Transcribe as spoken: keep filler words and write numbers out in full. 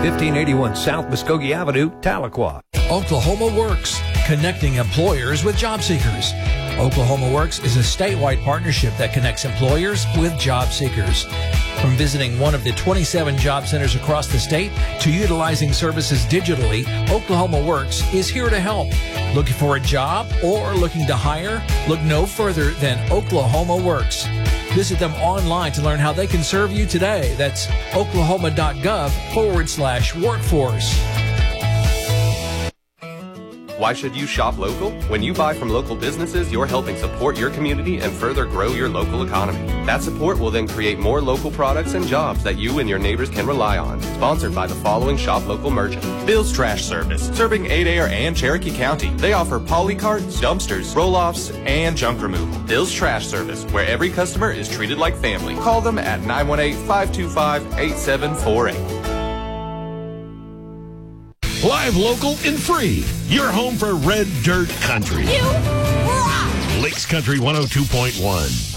fifteen eighty-one South Muskogee Avenue, Tahlequah. Oklahoma Works, connecting employers with job seekers. Oklahoma Works is a statewide partnership that connects employers with job seekers. From visiting one of the twenty-seven job centers across the state to utilizing services digitally, Oklahoma Works is here to help. Looking for a job or looking to hire? Look no further than Oklahoma Works. Visit them online to learn how they can serve you today. That's oklahoma.gov forward slash workforce. Why should you shop local? When you buy from local businesses, you're helping support your community and further grow your local economy. That support will then create more local products and jobs that you and your neighbors can rely on. Sponsored by the following shop local merchant. Bill's Trash Service, serving Adair and Cherokee County. They offer polycarts, dumpsters, roll-offs, and junk removal. Bill's Trash Service, where every customer is treated like family. Call them at nine one eight, five two five, eight seven four eight. Live, local, and free. Your home for Red Dirt Country. You rock! Lakes Country one oh two point one.